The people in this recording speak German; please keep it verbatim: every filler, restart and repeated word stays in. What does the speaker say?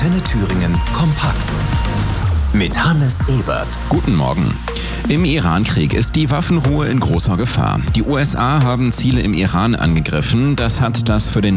Antenne Thüringen kompakt. Mit Hannes Ebert. Guten Morgen. Im Iran-Krieg ist die Waffenruhe in großer Gefahr. Die U S A haben Ziele im Iran angegriffen. Das hat das für den